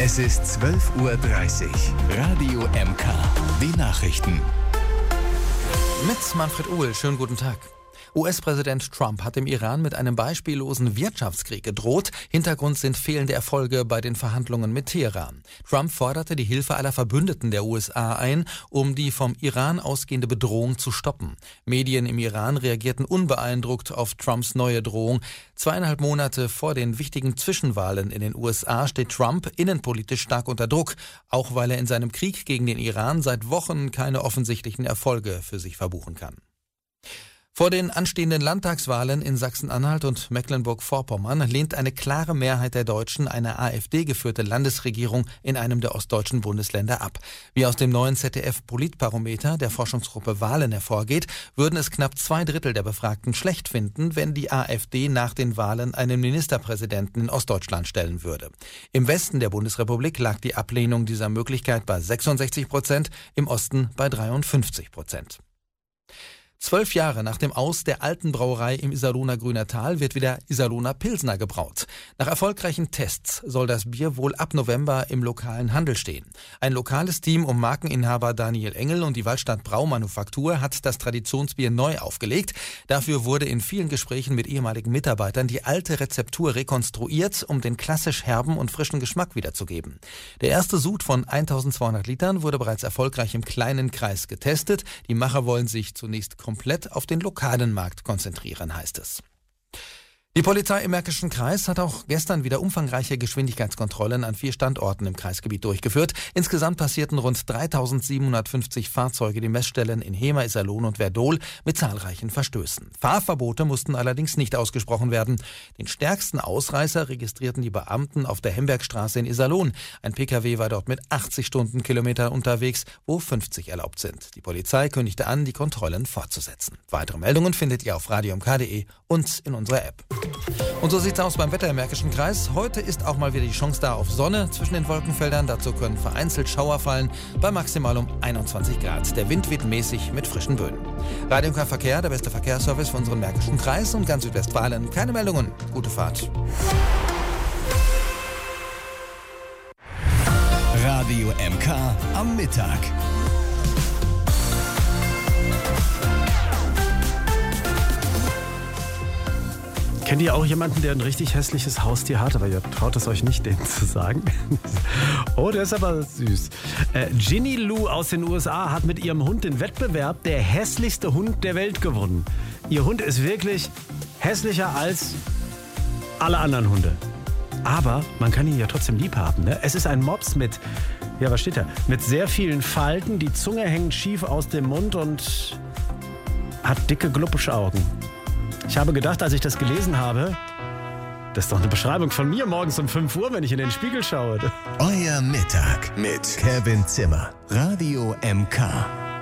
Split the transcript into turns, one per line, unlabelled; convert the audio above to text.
Es ist 12:30 Uhr. Radio MK. Die Nachrichten.
Mit Manfred Uhl. Schönen guten Tag. US-Präsident Trump hat dem Iran mit einem beispiellosen Wirtschaftskrieg gedroht. Hintergrund sind fehlende Erfolge bei den Verhandlungen mit Teheran. Trump forderte die Hilfe aller Verbündeten der USA ein, um die vom Iran ausgehende Bedrohung zu stoppen. Medien im Iran reagierten unbeeindruckt auf Trumps neue Drohung. 2,5 Monate vor den wichtigen Zwischenwahlen in den USA steht Trump innenpolitisch stark unter Druck, auch weil er in seinem Krieg gegen den Iran seit Wochen keine offensichtlichen Erfolge für sich verbuchen kann. Vor den anstehenden Landtagswahlen in Sachsen-Anhalt und Mecklenburg-Vorpommern lehnt eine klare Mehrheit der Deutschen eine AfD-geführte Landesregierung in einem der ostdeutschen Bundesländer ab. Wie aus dem neuen ZDF-Politbarometer der Forschungsgruppe Wahlen hervorgeht, würden es knapp 2/3 der Befragten schlecht finden, wenn die AfD nach den Wahlen einen Ministerpräsidenten in Ostdeutschland stellen würde. Im Westen der Bundesrepublik lag die Ablehnung dieser Möglichkeit bei 66%, im Osten bei 53%. 12 Jahre nach dem Aus der alten Brauerei im Iserlohner Grüner Tal wird wieder Iserlohner Pilsner gebraut. Nach erfolgreichen Tests soll das Bier wohl ab November im lokalen Handel stehen. Ein lokales Team um Markeninhaber Daniel Engel und die Waldstadt Braumanufaktur hat das Traditionsbier neu aufgelegt. Dafür wurde in vielen Gesprächen mit ehemaligen Mitarbeitern die alte Rezeptur rekonstruiert, um den klassisch herben und frischen Geschmack wiederzugeben. Der erste Sud von 1200 Litern wurde bereits erfolgreich im kleinen Kreis getestet. Die Macher wollen sich zunächst komplett auf den lokalen Markt konzentrieren, heißt es. Die Polizei im Märkischen Kreis hat auch gestern wieder umfangreiche Geschwindigkeitskontrollen an 4 Standorten im Kreisgebiet durchgeführt. Insgesamt passierten rund 3750 Fahrzeuge die Messstellen in Hemer, Iserlohn und Werdohl mit zahlreichen Verstößen. Fahrverbote mussten allerdings nicht ausgesprochen werden. Den stärksten Ausreißer registrierten die Beamten auf der Hembergstraße in Iserlohn. Ein Pkw war dort mit 80 Stundenkilometern unterwegs, wo 50 erlaubt sind. Die Polizei kündigte an, die Kontrollen fortzusetzen. Weitere Meldungen findet ihr auf radiomk.de und in unserer App. Und so sieht's aus beim Wetter im Märkischen Kreis. Heute ist auch mal wieder die Chance da auf Sonne zwischen den Wolkenfeldern. Dazu können vereinzelt Schauer fallen, bei maximal um 21 Grad. Der Wind weht mäßig mit frischen Böen. Radio MK Verkehr, der beste Verkehrsservice für unseren Märkischen Kreis und ganz Südwestfalen. Keine Meldungen. Gute Fahrt.
Radio MK am Mittag.
Kennt ihr auch jemanden, der ein richtig hässliches Haustier hat? Aber ihr traut es euch nicht, denen zu sagen. Oh, der ist aber süß. Ginny Lou aus den USA hat mit ihrem Hund den Wettbewerb der hässlichste Hund der Welt gewonnen. Ihr Hund ist wirklich hässlicher als alle anderen Hunde. Aber man kann ihn ja trotzdem lieb haben. Ne? Es ist ein Mops mit, ja, was steht da? Mit sehr vielen Falten. Die Zunge hängt schief aus dem Mund und hat dicke, gluppische Augen. Ich habe gedacht, als ich das gelesen habe, das ist doch eine Beschreibung von mir morgens um 5 Uhr, wenn ich in den Spiegel schaue.
Euer Mittag mit Kevin Zimmer. Radio MK.